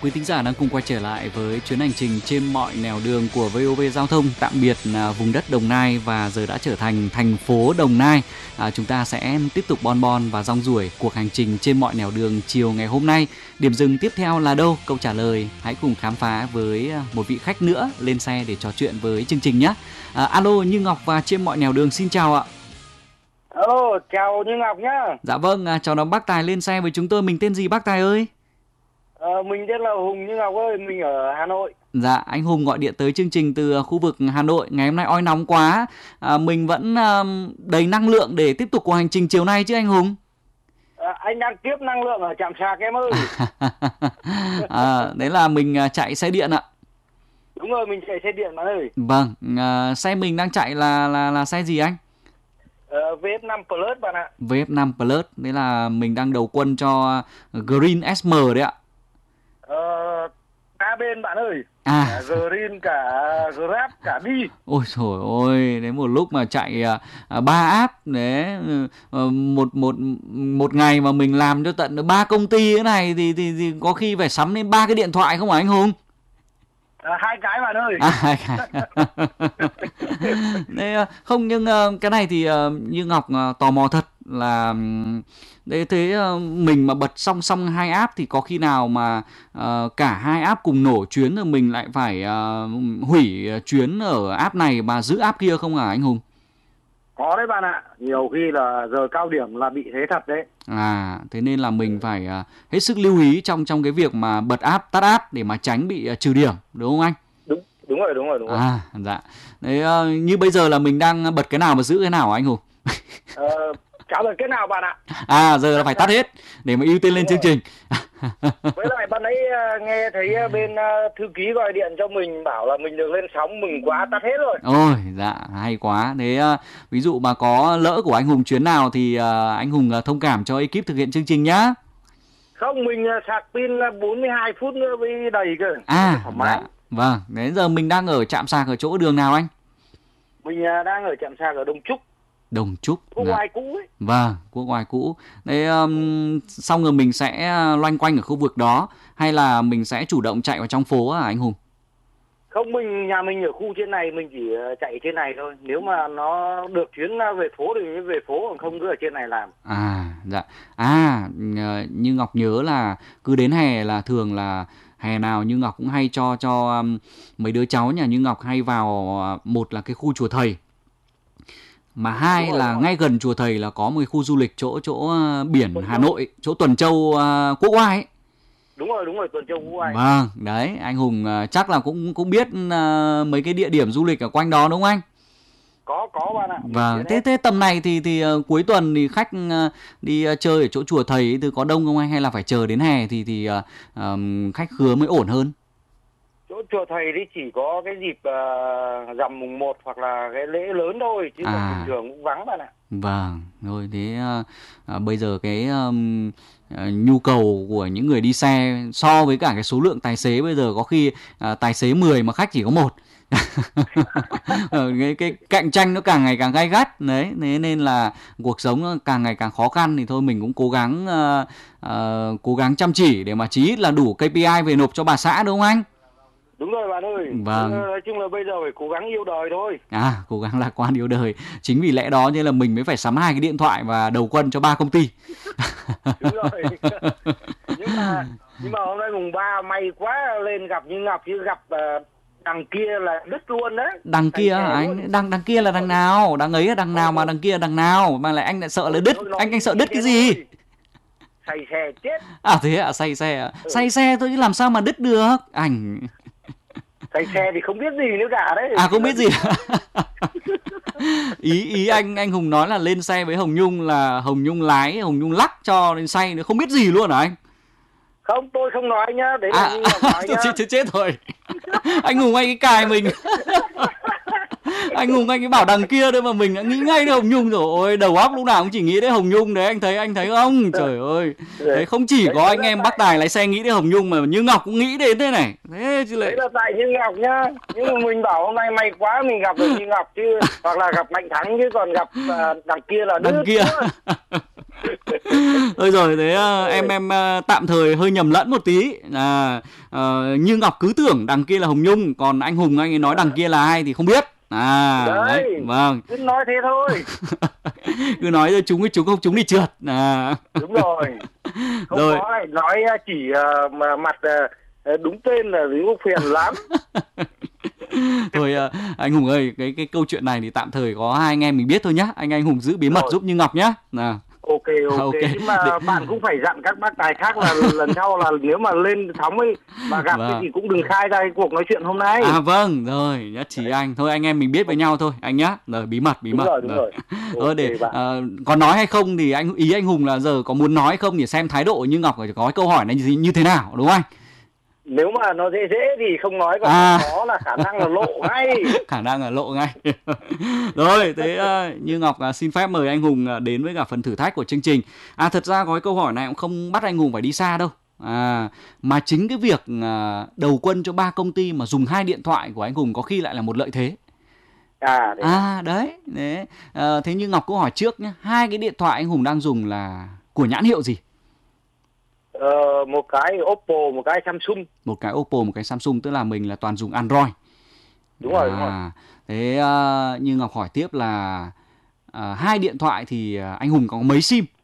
quý thính giả đang cùng quay trở lại với chuyến hành trình trên mọi nẻo đường của VOV Giao thông. Tạm biệt vùng đất Đồng Nai và giờ đã trở thành thành phố Đồng Nai. Chúng ta sẽ tiếp tục bon bon và rong ruổi cuộc hành trình trên mọi nẻo đường chiều ngày hôm nay. Điểm dừng tiếp theo là đâu? Câu trả lời hãy cùng khám phá với một vị khách nữa lên xe để trò chuyện với chương trình nhé. Alo, Như Ngọc và trên mọi nẻo đường xin chào ạ. Alo, chào Như Ngọc nhá. Dạ vâng, chào đón bác Tài lên xe với chúng tôi. Mình tên gì bác Tài ơi? Mình tên là Hùng Như Ngọc ơi, mình ở Hà Nội. Dạ, anh Hùng gọi điện tới chương trình từ khu vực Hà Nội. Ngày hôm nay oi nóng quá, mình vẫn đầy năng lượng để tiếp tục cuộc hành trình chiều nay chứ anh Hùng? Anh đang tiếp năng lượng ở trạm sạc em ơi. Đấy là mình chạy xe điện ạ. Đúng rồi, mình chạy xe điện bạn ơi. Vâng, xe mình đang chạy là xe gì anh? VF5 Plus bạn ạ. VF5 Plus, đấy là mình đang đầu quân cho Green SM đấy ạ. Ba bên bạn ơi. Cả Green, cả Grab, cả đi. Ôi trời ơi, đến một lúc mà chạy 3 app đấy, một ngày mà mình làm cho tận 3 công ty thế này thì có khi phải sắm đến 3 cái điện thoại không hả anh Hùng? 2 cái bạn ơi. 2 cái. Đấy, không, nhưng cái này thì như Ngọc tò mò thật là thế mình mà bật song song 2 app thì có khi nào mà cả 2 app cùng nổ chuyến rồi mình lại phải hủy chuyến ở app này mà giữ app kia không hả anh Hùng? Có đấy bạn ạ, nhiều khi là giờ cao điểm là bị thế thật đấy. Thế nên là mình phải hết sức lưu ý trong cái việc mà bật app, tắt app để mà tránh bị trừ điểm, đúng không anh? Đúng rồi. Dạ. Đấy, như bây giờ là mình đang bật cái nào mà giữ cái nào hả anh Hùng? Chả bật cái nào bạn ạ. Giờ là phải tắt hết để mà ưu tiên lên chương trình. Với lại bạn ấy nghe thấy bên thư ký gọi điện cho mình bảo là mình được lên sóng, mừng quá, tắt hết rồi. Ôi, dạ, hay quá. Thế ví dụ mà có lỡ của anh Hùng chuyến nào thì anh Hùng thông cảm cho ekip thực hiện chương trình nhá. Không, mình sạc pin là 42 phút nữa mới đầy cơ. Dạ, vâng. Đến giờ mình đang ở trạm sạc ở chỗ đường nào anh? Mình đang ở trạm sạc ở Đồng Trúc. Đồng Trúc. Quốc Oai cũ ấy. Vâng, Quốc Oai cũ. Đấy, xong rồi mình sẽ loanh quanh ở khu vực đó hay là mình sẽ chủ động chạy vào trong phố hả anh Hùng? Không, nhà mình ở khu trên này, mình chỉ chạy trên này thôi. Nếu mà nó được chuyến về phố thì mới về phố, còn không cứ ở trên này làm. Dạ. Như Ngọc nhớ là cứ đến hè là thường là hè nào Như Ngọc cũng hay cho mấy đứa cháu nhà Như Ngọc hay vào, một là cái khu chùa Thầy, mà hai là ngay gần chùa Thầy là có một cái khu du lịch chỗ biển Hà Nội, chỗ Tuần Châu Quốc Oai ấy. Đúng rồi, Tuần Châu Quốc Oai. Vâng, đấy, anh Hùng chắc là cũng biết mấy cái địa điểm du lịch ở quanh đó đúng không anh? Có bạn ạ. Vâng, thế tầm này thì cuối tuần thì khách đi chơi ở chỗ chùa Thầy ấy, thì có đông không anh, hay là phải chờ đến hè thì khách khứa mới ổn hơn? Chỗ chùa Thầy thì chỉ có cái dịp rằm mùng 1 hoặc là cái lễ lớn thôi, chứ còn bình thường cũng vắng bạn ạ. Vâng, rồi thế bây giờ cái nhu cầu của những người đi xe so với cả cái số lượng tài xế bây giờ có khi tài xế 10 mà khách chỉ có 1. cái cạnh tranh nó càng ngày càng gay gắt đấy, thế nên là cuộc sống nó càng ngày càng khó khăn, thì thôi mình cũng cố gắng chăm chỉ để mà chí ít là đủ KPI về nộp cho bà xã, đúng không anh? Đúng rồi bạn ơi. Vâng. Nói chung là bây giờ phải cố gắng yêu đời thôi. Cố gắng lạc quan yêu đời. Chính vì lẽ đó nên là mình mới phải sắm 2 cái điện thoại và đầu quân cho 3 công ty. Đúng rồi. nhưng mà hôm nay mùng 3 may quá lên gặp Như Ngọc, chứ gặp đằng kia là đứt luôn đấy. Đằng kia anh, đằng kia là đằng nào? Đằng ấy là đằng nào mà đằng kia là đằng nào? Mà lại anh lại sợ là đứt. Anh sợ đứt cái gì? Say xe chết. Thế ạ, say xe ạ. Say xe thôi chứ làm sao mà đứt được? Anh say xe thì không biết gì nữa cả đấy. Không biết gì. Ý anh Hùng nói là lên xe với Hồng Nhung là Hồng Nhung lái, Hồng Nhung lắc cho nên say, nó không biết gì luôn hả anh? Không, tôi không nói nhá, đấy là Như Ngọc nói nhá. Chết rồi. Anh Hùng anh cái cài mình. Anh Hùng anh ấy bảo đằng kia thôi mà mình đã nghĩ ngay đến Hồng Nhung rồi. Ôi, đầu óc lúc nào cũng chỉ nghĩ đến Hồng Nhung đấy, anh thấy không? Trời ơi. Đấy, không chỉ có anh em bác Tài lái xe nghĩ đến Hồng Nhung mà Như Ngọc cũng nghĩ đến thế này. Thế chứ lại. Đấy là tại Như Ngọc nhá. Nhưng mà mình bảo hôm nay may quá mình gặp được Như Ngọc chứ, hoặc là gặp Mạnh Thắng, chứ còn gặp đằng kia là đằng kia. Thôi rồi thế em tạm thời hơi nhầm lẫn một tí là Như Ngọc cứ tưởng đằng kia là Hồng Nhung, còn anh Hùng anh ấy nói đằng kia là ai thì không biết. Đấy, vâng. Cứ nói thế thôi. Cứ nói cho chúng không chúng thì trượt. Đúng rồi. Không rồi. có này, nói chỉ mà mặt đúng tên là ví dụ phiền lắm. Thôi anh Hùng ơi, cái câu chuyện này thì tạm thời có hai anh em mình biết thôi nhá. Anh Hùng giữ bí mật giúp Như Ngọc nhá. Ok. Nhưng mà bạn cũng phải dặn các bác tài khác là lần sau là nếu mà lên sóng ấy mà gặp cái gì cũng đừng khai ra cái cuộc nói chuyện hôm nay. Vâng, rồi, nhất trí anh. Thôi anh em mình biết với nhau thôi anh nhá. Rồi bí mật. Đúng rồi. Để còn nói hay không thì ý anh Hùng là giờ có muốn nói hay không để xem thái độ Như Ngọc có cái câu hỏi này như thế nào, đúng không anh? Nếu mà nó dễ thì không nói, còn khó là khả năng là lộ ngay. Khả năng là lộ ngay. Rồi, thế Như Ngọc xin phép mời anh Hùng đến với cả phần thử thách của chương trình. Thật ra có cái câu hỏi này cũng không bắt anh Hùng phải đi xa đâu. Mà chính cái việc đầu quân cho 3 công ty mà dùng 2 điện thoại của anh Hùng có khi lại là một lợi thế. Đấy. Thế Như Ngọc câu hỏi trước nhé. 2 cái điện thoại anh Hùng đang dùng là của nhãn hiệu gì? Một cái Oppo, một cái Samsung. Một cái Oppo, một cái Samsung, tức là mình là toàn dùng Android. Đúng rồi. Thế Như Ngọc hỏi tiếp là 2 điện thoại thì anh Hùng có mấy SIM?